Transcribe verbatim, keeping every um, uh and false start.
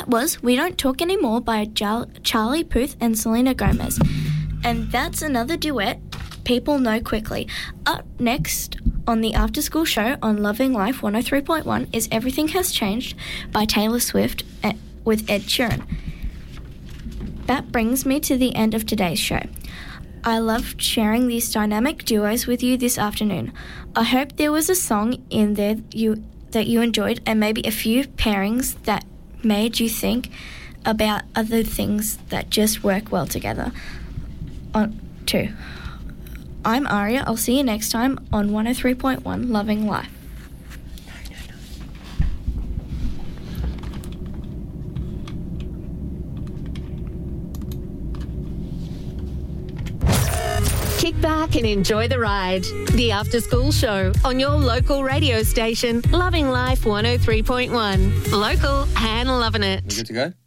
that was We Don't Talk Anymore by Jal- Charlie Puth and Selena Gomez. And that's another duet people know quickly. Up next on the After School Show on Loving Life one oh three point one is Everything Has Changed by Taylor Swift with Ed Sheeran. That brings me to the end of today's show. I loved sharing these dynamic duos with you this afternoon. I hope there was a song in there you that you enjoyed and maybe a few pairings that made you think about other things that just work well together. On too. I'm Aria. I'll see you next time on one oh three point one Loving Life. Kick back and enjoy the ride. The After School Show on your local radio station, Loving Life one oh three point one. Local and loving it. You good to go?